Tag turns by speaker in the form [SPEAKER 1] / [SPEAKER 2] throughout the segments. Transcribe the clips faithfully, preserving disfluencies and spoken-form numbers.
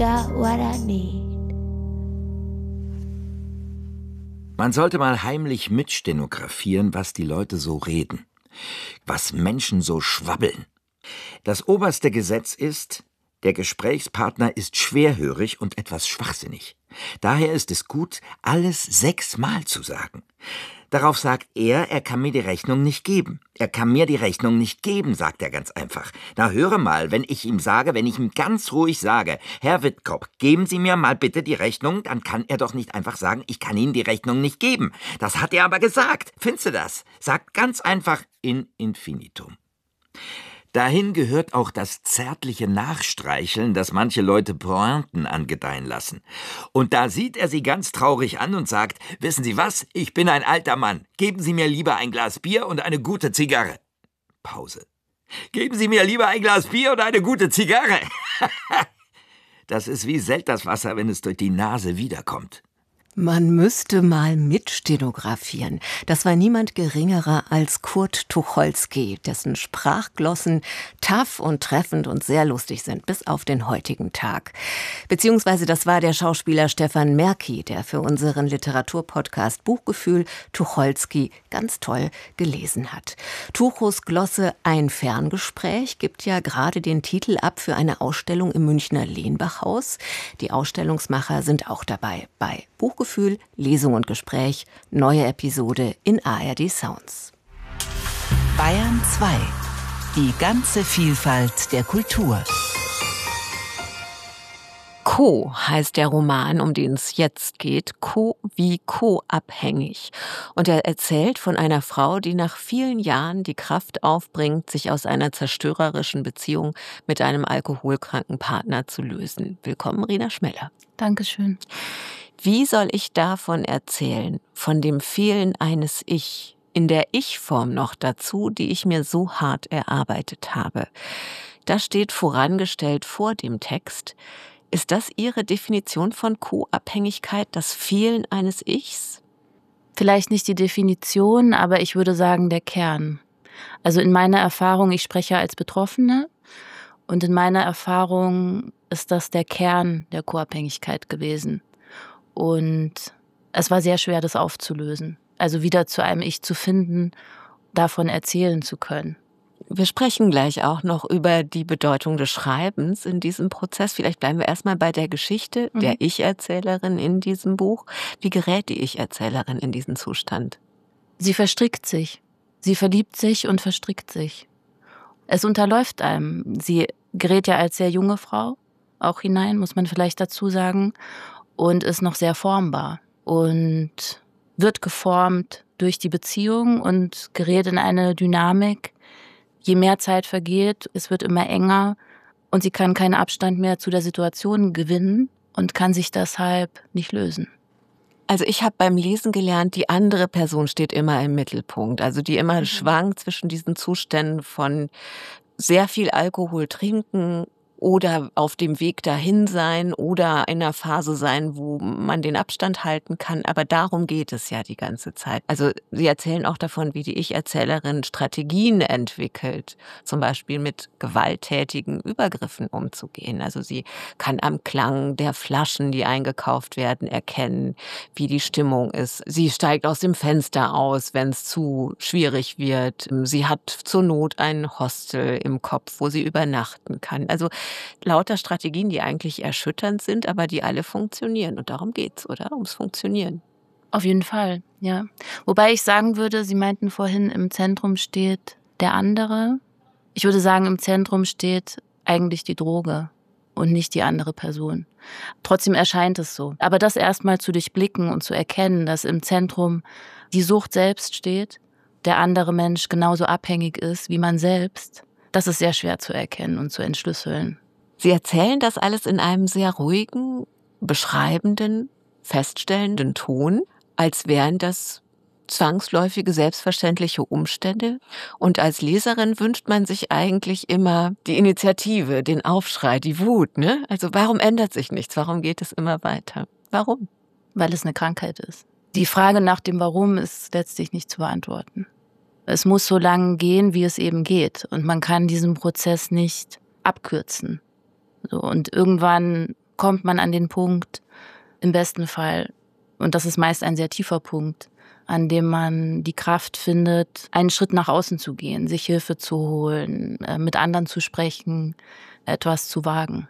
[SPEAKER 1] got what I need.
[SPEAKER 2] Man sollte mal heimlich mitstenografieren, was die Leute so reden, was Menschen so schwabbeln. Das oberste Gesetz ist, der Gesprächspartner ist schwerhörig und etwas schwachsinnig. Daher ist es gut, alles sechsmal zu sagen. Darauf sagt er, er kann mir die Rechnung nicht geben. Er kann mir die Rechnung nicht geben, sagt er ganz einfach. Na, höre mal, wenn ich ihm sage, wenn ich ihm ganz ruhig sage, Herr Wittkop, geben Sie mir mal bitte die Rechnung, dann kann er doch nicht einfach sagen, ich kann Ihnen die Rechnung nicht geben. Das hat er aber gesagt. Findest du das? Sagt ganz einfach in infinitum. Dahin gehört auch das zärtliche Nachstreicheln, das manche Leute Pointen angedeihen lassen. Und da sieht er sie ganz traurig an und sagt, wissen Sie was, ich bin ein alter Mann, geben Sie mir lieber ein Glas Bier und eine gute Zigarre. Pause. Geben Sie mir lieber ein Glas Bier und eine gute Zigarre. Das ist wie Selterswasser, wenn es durch die Nase wiederkommt.
[SPEAKER 3] Man müsste mal mitstenografieren. Das war niemand Geringerer als Kurt Tucholsky, dessen Sprachglossen tough und treffend und sehr lustig sind, bis auf den heutigen Tag. Beziehungsweise das war der Schauspieler Stefan Merki, der für unseren Literaturpodcast Buchgefühl Tucholsky ganz toll gelesen hat. Tuchos Glosse Ein Ferngespräch gibt ja gerade den Titel ab für eine Ausstellung im Münchner Lehnbachhaus. Die Ausstellungsmacher sind auch dabei bei Buchgefühl. Gefühl, Lesung und Gespräch, neue Episode in A R D Sounds.
[SPEAKER 4] Bayern zwei. Die ganze Vielfalt der Kultur.
[SPEAKER 3] Co heißt der Roman, um den es jetzt geht. Co wie co-abhängig. Und er erzählt von einer Frau, die nach vielen Jahren die Kraft aufbringt, sich aus einer zerstörerischen Beziehung mit einem alkoholkranken Partner zu lösen. Willkommen, Rina Schmeller.
[SPEAKER 5] Dankeschön.
[SPEAKER 3] Wie soll ich davon erzählen, von dem Fehlen eines Ich, in der Ich-Form noch dazu, die ich mir so hart erarbeitet habe? Das steht vorangestellt vor dem Text. Ist das Ihre Definition von Co-Abhängigkeit, das Fehlen eines Ichs?
[SPEAKER 5] Vielleicht nicht die Definition, aber ich würde sagen der Kern. Also in meiner Erfahrung, ich spreche als Betroffene, und in meiner Erfahrung ist das der Kern der Co-Abhängigkeit gewesen. Und es war sehr schwer, das aufzulösen. Also wieder zu einem Ich zu finden, davon erzählen zu können.
[SPEAKER 3] Wir sprechen gleich auch noch über die Bedeutung des Schreibens in diesem Prozess. Vielleicht bleiben wir erstmal bei der Geschichte mhm. der Ich-Erzählerin in diesem Buch. Wie gerät die Ich-Erzählerin in diesen Zustand?
[SPEAKER 5] Sie verstrickt sich. Sie verliebt sich und verstrickt sich. Es unterläuft einem. Sie gerät ja als sehr junge Frau auch hinein, muss man vielleicht dazu sagen. Und ist noch sehr formbar und wird geformt durch die Beziehung und gerät in eine Dynamik. Je mehr Zeit vergeht, es wird immer enger und sie kann keinen Abstand mehr zu der Situation gewinnen und kann sich deshalb nicht lösen.
[SPEAKER 3] Also ich habe beim Lesen gelernt, die andere Person steht immer im Mittelpunkt, also die immer mhm. schwankt zwischen diesen Zuständen von sehr viel Alkohol trinken oder auf dem Weg dahin sein oder in einer Phase sein, wo man den Abstand halten kann. Aber darum geht es ja die ganze Zeit. Also Sie erzählen auch davon, wie die Ich-Erzählerin Strategien entwickelt, zum Beispiel mit gewalttätigen Übergriffen umzugehen. Also sie kann am Klang der Flaschen, die eingekauft werden, erkennen, wie die Stimmung ist. Sie steigt aus dem Fenster aus, wenn es zu schwierig wird. Sie hat zur Not ein Hostel im Kopf, wo sie übernachten kann. Also lauter Strategien, die eigentlich erschütternd sind, aber die alle funktionieren. Und darum geht's, oder? Ums Funktionieren.
[SPEAKER 5] Auf jeden Fall, ja. Wobei ich sagen würde, Sie meinten vorhin, im Zentrum steht der andere. Ich würde sagen, im Zentrum steht eigentlich die Droge und nicht die andere Person. Trotzdem erscheint es so. Aber das erstmal zu durchblicken und zu erkennen, dass im Zentrum die Sucht selbst steht, der andere Mensch genauso abhängig ist wie man selbst, das ist sehr schwer zu erkennen und zu entschlüsseln.
[SPEAKER 3] Sie erzählen das alles in einem sehr ruhigen, beschreibenden, feststellenden Ton, als wären das zwangsläufige, selbstverständliche Umstände. Und als Leserin wünscht man sich eigentlich immer die Initiative, den Aufschrei, die Wut, ne? Also warum ändert sich nichts? Warum geht es immer weiter? Warum?
[SPEAKER 5] Weil es eine Krankheit ist. Die Frage nach dem Warum ist letztlich nicht zu beantworten. Es muss so lange gehen, wie es eben geht. Und man kann diesen Prozess nicht abkürzen. So, und irgendwann kommt man an den Punkt, im besten Fall, und das ist meist ein sehr tiefer Punkt, an dem man die Kraft findet, einen Schritt nach außen zu gehen, sich Hilfe zu holen, mit anderen zu sprechen, etwas zu wagen.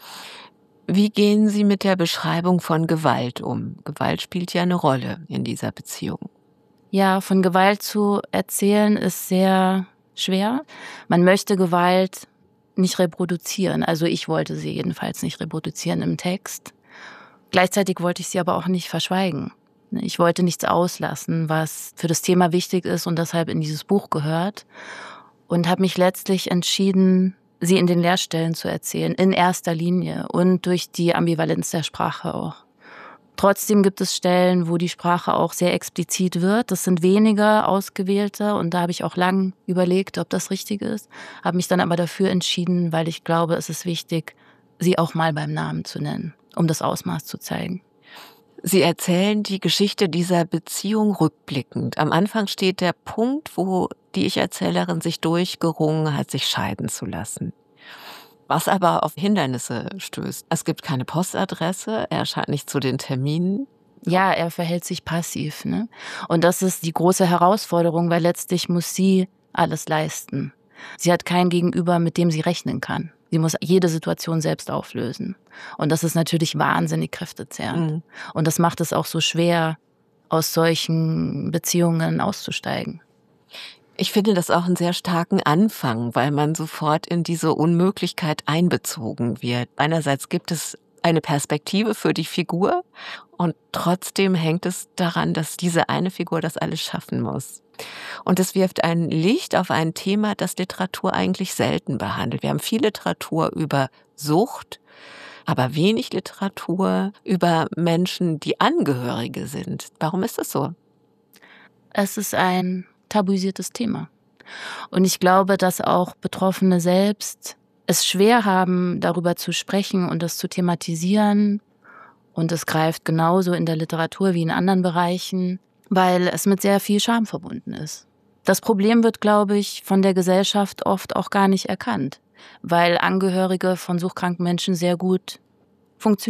[SPEAKER 3] Wie gehen Sie mit der Beschreibung von Gewalt um? Gewalt spielt ja eine Rolle in dieser Beziehung.
[SPEAKER 5] Ja, von Gewalt zu erzählen ist sehr schwer. Man möchte Gewalt nicht reproduzieren. Also ich wollte sie jedenfalls nicht reproduzieren im Text. Gleichzeitig wollte ich sie aber auch nicht verschweigen. Ich wollte nichts auslassen, was für das Thema wichtig ist und deshalb in dieses Buch gehört. Und habe mich letztlich entschieden, sie in den Leerstellen zu erzählen, in erster Linie und durch die Ambivalenz der Sprache auch. Trotzdem gibt es Stellen, wo die Sprache auch sehr explizit wird. Das sind weniger ausgewählte und da habe ich auch lang überlegt, ob das richtig ist. Habe mich dann aber dafür entschieden, weil ich glaube, es ist wichtig, sie auch mal beim Namen zu nennen, um das Ausmaß zu zeigen.
[SPEAKER 3] Sie erzählen die Geschichte dieser Beziehung rückblickend. Am Anfang steht der Punkt, wo die Ich-Erzählerin sich durchgerungen hat, sich scheiden zu lassen. Was aber auf Hindernisse stößt. Es gibt keine Postadresse, er erscheint nicht zu den Terminen.
[SPEAKER 5] Ja, er verhält sich passiv, ne? Und das ist die große Herausforderung, weil letztlich muss sie alles leisten. Sie hat kein Gegenüber, mit dem sie rechnen kann. Sie muss jede Situation selbst auflösen. Und das ist natürlich wahnsinnig kräftezehrend. Mhm. Und das macht es auch so schwer, aus solchen Beziehungen auszusteigen.
[SPEAKER 3] Ich finde das auch einen sehr starken Anfang, weil man sofort in diese Unmöglichkeit einbezogen wird. Einerseits gibt es eine Perspektive für die Figur und trotzdem hängt es daran, dass diese eine Figur das alles schaffen muss. Und es wirft ein Licht auf ein Thema, das Literatur eigentlich selten behandelt. Wir haben viel Literatur über Sucht, aber wenig Literatur über Menschen, die Angehörige sind. Warum ist das so?
[SPEAKER 5] Es ist ein tabuisiertes Thema. Und ich glaube, dass auch Betroffene selbst es schwer haben, darüber zu sprechen und das zu thematisieren. Und es greift genauso in der Literatur wie in anderen Bereichen, weil es mit sehr viel Scham verbunden ist. Das Problem wird, glaube ich, von der Gesellschaft oft auch gar nicht erkannt, weil Angehörige von suchtkranken Menschen sehr gut funktionieren.